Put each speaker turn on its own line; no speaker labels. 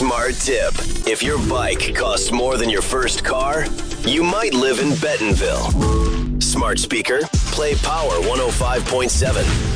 Smart tip. If your bike costs more than your first car, you might live in Bentonville. Smart speaker, play Power 105.7.